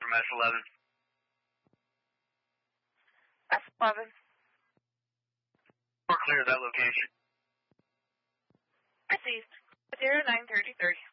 from S11. S11. We're clear of that location. Received. 0933.